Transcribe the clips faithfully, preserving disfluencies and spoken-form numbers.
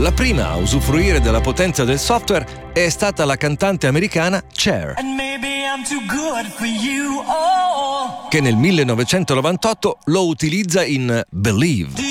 La prima a usufruire della potenza del software è stata la cantante americana Cher, che nel millenovecentonovantotto lo utilizza in Believe.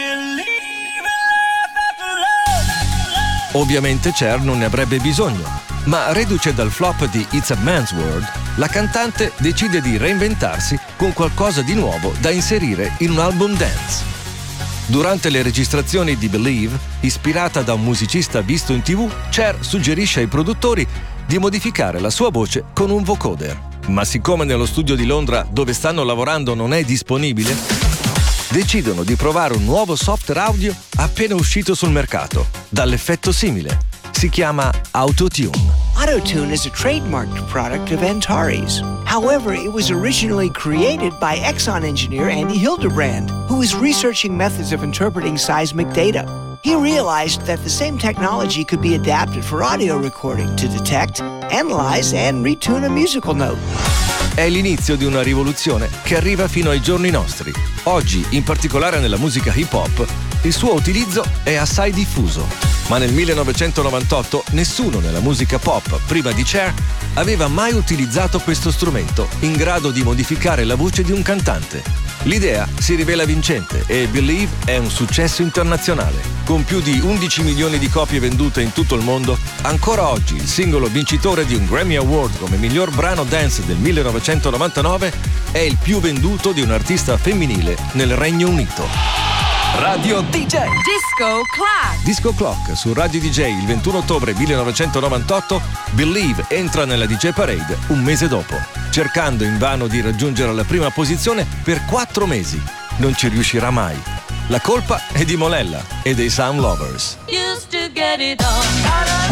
Ovviamente Cher non ne avrebbe bisogno, ma reduce dal flop di It's a Man's World, la cantante decide di reinventarsi con qualcosa di nuovo da inserire in un album dance. Durante le registrazioni di Believe, ispirata da un musicista visto in tivù, Cher suggerisce ai produttori di modificare la sua voce con un vocoder. Ma siccome nello studio di Londra dove stanno lavorando non è disponibile, decidono di provare un nuovo software audio appena uscito sul mercato, dall'effetto simile. Si chiama Auto-Tune. Auto-Tune is a trademarked product of Antares. However, it was originally created by Exxon engineer Andy Hildebrand, who was researching methods of interpreting seismic data. He realized that the same technology could be adapted for audio recording to detect, analyze, and retune a musical note. È l'inizio di una rivoluzione che arriva fino ai giorni nostri. Oggi, in particolare nella musica hip hop, il suo utilizzo è assai diffuso. Ma nel millenovecentonovantotto nessuno nella musica pop, prima di Cher, aveva mai utilizzato questo strumento in grado di modificare la voce di un cantante. L'idea si rivela vincente e Believe è un successo internazionale. Con più di undici milioni di copie vendute in tutto il mondo, ancora oggi il singolo vincitore di un Grammy Award come miglior brano dance del millenovecentonovantanove è il più venduto di un artista femminile nel Regno Unito. Radio D J Disco Clock. Disco Clock su Radio D J il ventuno ottobre millenovecentonovantotto. Believe entra nella D J Parade un mese dopo, cercando invano di raggiungere la prima posizione per quattro mesi. Non ci riuscirà mai. La colpa è di Molella e dei Sound Lovers. Used to get it on.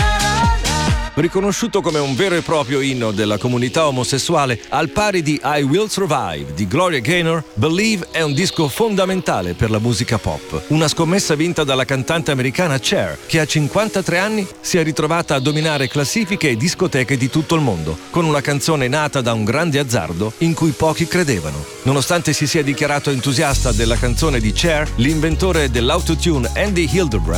Riconosciuto come un vero e proprio inno della comunità omosessuale, al pari di I Will Survive di Gloria Gaynor, Believe è un disco fondamentale per la musica pop. Una scommessa vinta dalla cantante americana Cher, che a cinquantatré anni si è ritrovata a dominare classifiche e discoteche di tutto il mondo, con una canzone nata da un grande azzardo in cui pochi credevano. Nonostante si sia dichiarato entusiasta della canzone di Cher, l'inventore dell'autotune Andy Hildebrand